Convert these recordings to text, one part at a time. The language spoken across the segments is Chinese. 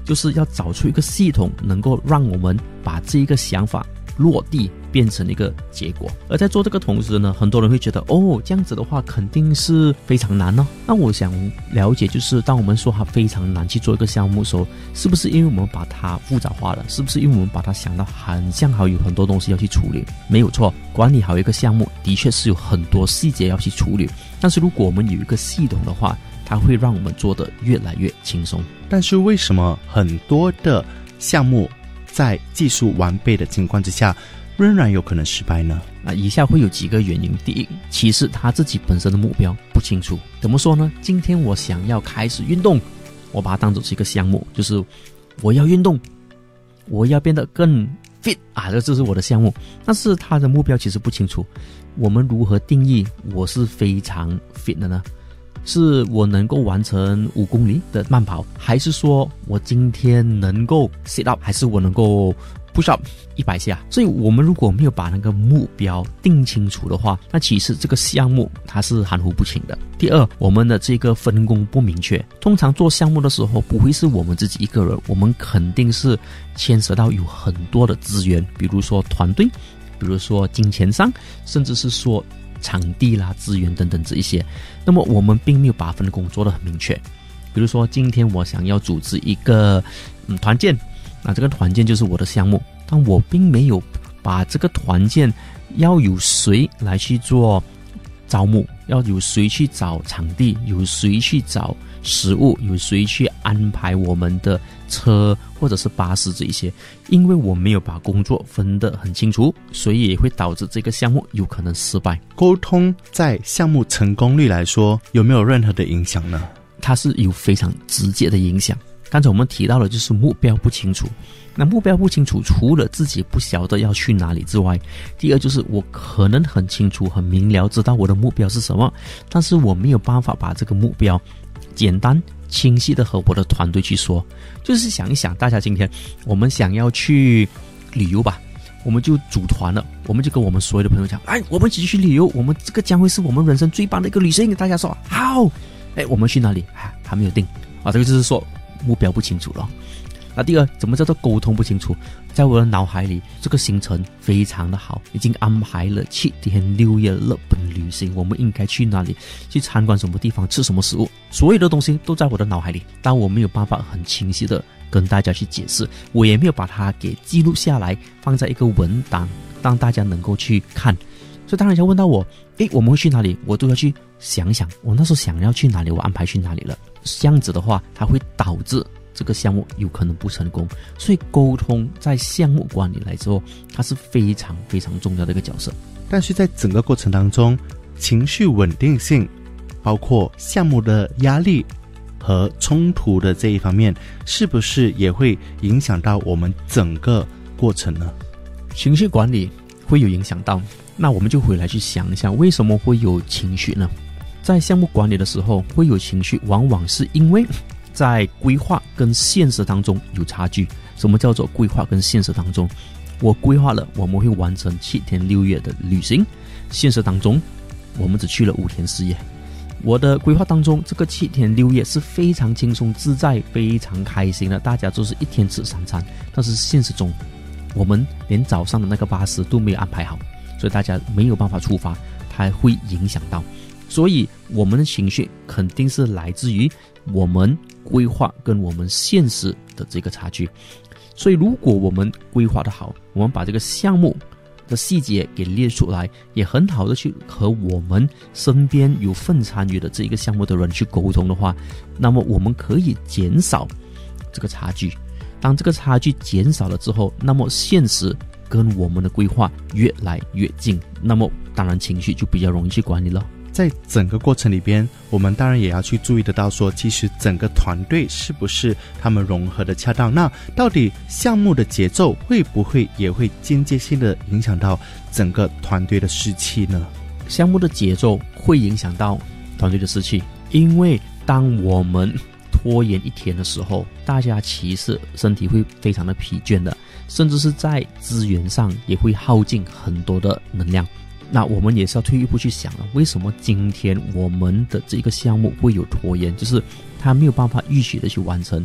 就是要找出一个系统，能够让我们把这一个想法落地变成一个结果。而在做这个同时呢，很多人会觉得这样子的话肯定是非常难哦。那我想了解，就是当我们说它非常难去做一个项目的时候，是不是因为我们把它复杂化了？是不是因为我们把它想到很像好有很多东西要去处理？没有错，管理好一个项目的确是有很多细节要去处理，但是如果我们有一个系统的话，它会让我们做得越来越轻松。 但是为什么很多的项目在技术完备的情况之下仍然有可能失败呢？ 以下会有几个原因。第一，其实他自己本身的目标不清楚。怎么说呢？今天我想要开始运动，我把它当作是一个项目，就是我要运动，我要变得更 fit 这是我的项目。但是他的目标其实不清楚。我们如何定义我是非常 fit 的呢？是我能够完成5公里的慢跑，还是说我今天能够 sit up， 还是我能够 push up 100下？所以我们如果没有把那个目标定清楚的话，那其实这个项目它是含糊不清的。第二，我们的这个分工不明确。通常做项目的时候，不会是我们自己一个人，我们肯定是牵涉到有很多的资源，比如说团队，比如说金钱上，甚至是说场地啦、资源等等这一些。那么我们并没有把分工做得很明确。比如说今天我想要组织一个团建，那这个团建就是我的项目，但我并没有把这个团建要有谁来去做招募，要有谁去找场地，有谁去找食物，有谁去安排我们的车或者是巴士这一些。因为我没有把工作分得很清楚，所以也会导致这个项目有可能失败。 沟通在项目成功率来说有没有任何的影响呢？ 它是有非常直接的影响。刚才我们提到的就是目标不清楚。那目标不清楚，除了自己不晓得要去哪里之外，第二就是我可能很清楚很明了知道我的目标是什么，但是我没有办法把这个目标简单清晰的和我的团队去说。就是想一想，大家今天我们想要去旅游吧，我们就组团了，我们就跟我们所有的朋友讲，我们一起去旅游，我们这个将会是我们人生最棒的一个旅行。大家说好，我们去哪里还没有定这个就是说目标不清楚了。那第二，怎么叫做沟通不清楚？在我的脑海里，这个行程非常的好，已经安排了7天6夜日本旅行，我们应该去哪里，去参观什么地方，吃什么食物，所有的东西都在我的脑海里，但我没有办法很清晰的跟大家去解释，我也没有把它给记录下来，放在一个文档，让大家能够去看。所以当然要问到我，我们会去哪里，我都要去想想，我那时候想要去哪里，我安排去哪里了。这样子的话，它会导致这个项目有可能不成功。所以沟通在项目管理来说，它是非常非常重要的一个角色。 但是在整个过程当中，情绪稳定性，包括项目的压力和冲突的这一方面，是不是也会影响到我们整个过程呢？ 情绪管理会有影响到，那我们就回来去想一下，为什么会有情绪呢？在项目管理的时候会有情绪，往往是因为在规划跟现实当中有差距。什么叫做规划跟现实当中？我规划了我们会完成7天6夜的旅行，现实当中我们只去了5天4夜。我的规划当中，这个7天6夜是非常轻松自在，非常开心的，大家都是一天吃3餐。但是现实中，我们连早上的那个巴士都没有安排好，所以大家没有办法出发，它会影响到。所以我们的情绪肯定是来自于我们规划跟我们现实的这个差距。所以如果我们规划的好，我们把这个项目的细节给列出来，也很好的去和我们身边有份参与的这一个项目的人去沟通的话，那么我们可以减少这个差距。当这个差距减少了之后，那么现实跟我们的规划越来越近，那么当然情绪就比较容易去管理了。 在整个过程里边，我们当然也要去注意得到说，其实整个团队是不是他们融合的恰当，那到底项目的节奏会不会也会间接性的影响到整个团队的士气呢？ 项目的节奏会影响到团队的士气，因为当我们拖延1天的时候，大家其实身体会非常的疲倦的，甚至是在资源上也会耗尽很多的能量。那我们也是要退一步去想了，为什么今天我们的这个项目会有拖延，就是它没有办法预期的去完成。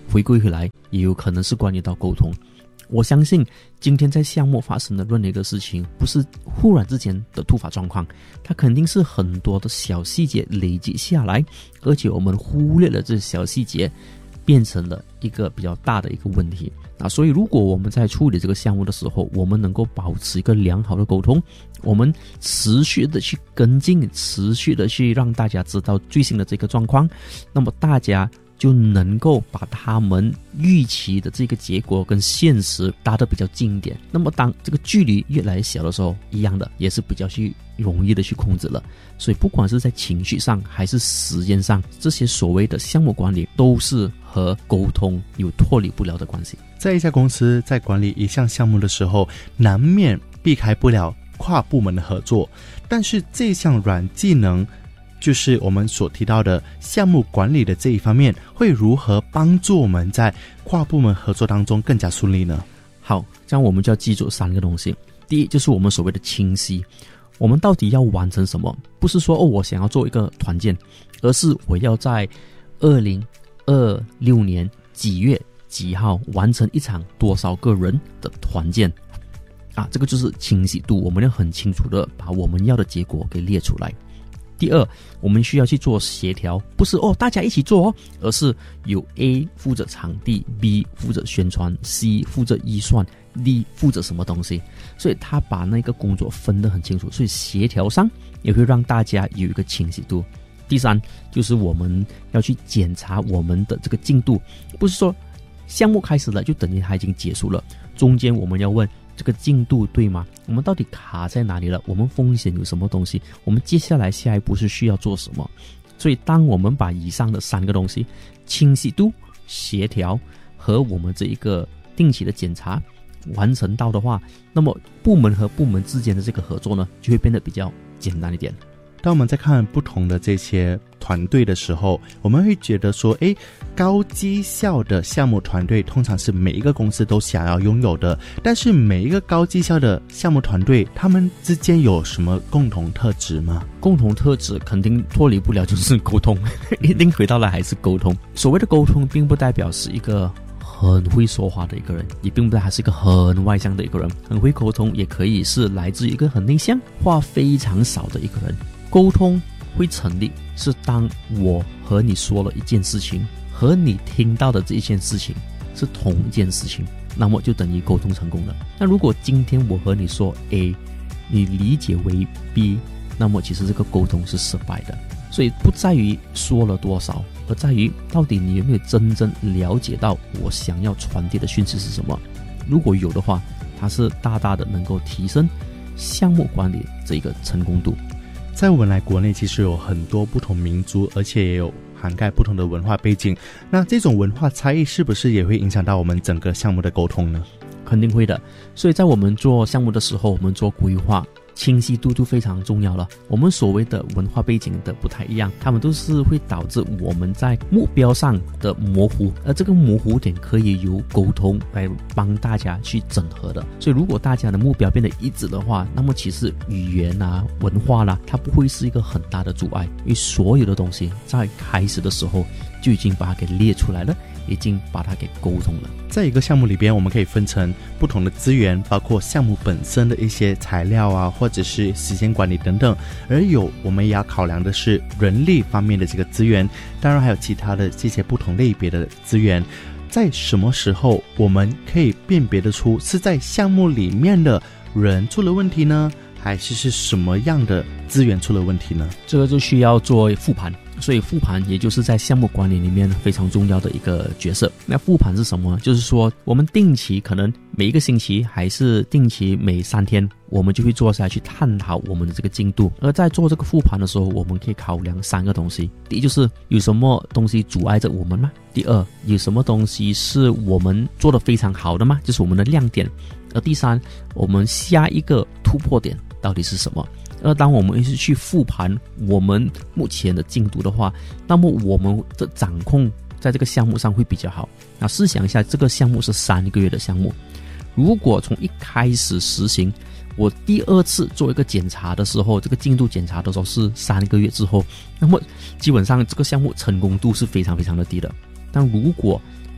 回归回来，也有可能是关于到沟通。我相信今天在项目发生的任何一个事情，不是忽然之间的突发状况，它肯定是很多的小细节累积下来，而且我们忽略了这小细节，变成了一个比较大的一个问题。所以如果我们在处理这个项目的时候，我们能够保持一个良好的沟通，我们持续的去跟进，持续的去让大家知道最新的这个状况，那么大家就能够把他们预期的这个结果跟现实搭得比较近一点。那么当这个距离越来越小的时候，一样的也是比较容易的去控制了。所以不管是在情绪上还是时间上，这些所谓的项目管理都是和沟通有脱离不了的关系。 在一家公司在管理一项项目的时候，难免避开不了跨部门的合作，但是这项软技能，就是我们所提到的项目管理的这一方面，会如何帮助我们在跨部门合作当中更加顺利呢？ 好，这样我们就要记住3个东西。第一，就是我们所谓的清晰，我们到底要完成什么？不是说我想要做一个团建，而是我要在2026年几月几号完成一场多少个人的团建这个就是清晰度，我们要很清楚的把我们要的结果给列出来。第二，我们需要去做协调，不是大家一起做而是有 A 负责场地， B 负责宣传， C 负责预算， D 负责什么东西，所以他把那个工作分得很清楚，所以协调上也会让大家有一个清晰度。第三，就是我们要去检查我们的这个进度，不是说项目开始了就等于它已经结束了，中间我们要问这个进度对吗？我们到底卡在哪里了？我们风险有什么东西？我们接下来下一步是需要做什么？所以当我们把以上的3个东西，清晰度、协调和我们这一个定期的检查完成到的话，那么部门和部门之间的这个合作呢，就会变得比较简单一点。 当我们在看不同的这些团队的时候，我们会觉得说，高绩效的项目团队通常是每一个公司都想要拥有的，但是每一个高绩效的项目团队，他们之间有什么共同特质吗？共同特质肯定脱离不了就是沟通一定回到了还是沟通。所谓的沟通并不代表是一个很会说话的一个人，也并不是他是一个很外向的一个人，很会沟通也可以是来自于一个很内向话非常少的一个人。沟通会成立是当我和你说了一件事情，和你听到的这一件事情是同一件事情，那么就等于沟通成功了。那如果今天我和你说 A， 你理解为 B， 那么其实这个沟通是失败的。所以不在于说了多少，而在于到底你有没有真正了解到我想要传递的讯息是什么。如果有的话，它是大大的能够提升项目管理这个成功度。在我们来国内其实有很多不同民族，而且也有涵盖不同的文化背景，那这种文化差异是不是也会影响到我们整个项目的沟通呢？肯定会的。所以在我们做项目的时候，我们做规划清晰度就非常重要了。我们所谓的文化背景的不太一样，他们都是会导致我们在目标上的模糊，而这个模糊点可以由沟通来帮大家去整合的。所以如果大家的目标变得一致的话，那么其实语言文化它不会是一个很大的阻碍，因为所有的东西在开始的时候就已经把它给列出来了，已经把它给沟通了。在一个项目里边，我们可以分成不同的资源，包括项目本身的一些材料或者是时间管理等等，而我们也要考量的是人力方面的这个资源，当然还有其他的这些不同类别的资源。在什么时候我们可以辨别得出是在项目里面的人出了问题呢，还是什么样的资源出了问题呢？这个就需要做复盘。所以复盘也就是在项目管理里面非常重要的一个角色。那复盘是什么？就是说我们定期可能每一个星期还是定期每3天，我们就会坐下来去探讨我们的这个进度。而在做这个复盘的时候，我们可以考量3个东西。第一，就是有什么东西阻碍着我们吗？第二，有什么东西是我们做得非常好的吗？就是我们的亮点。而第三，我们下一个突破点到底是什么？而当我们一直去复盘我们目前的进度的话，那么我们的掌控在这个项目上会比较好。那试想一下，这个项目是3个月的项目，如果从一开始实行，我第2次做一个检查的时候，这个进度检查的时候是3个月之后，那么基本上这个项目成功度是非常非常的低的。但如果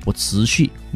我持续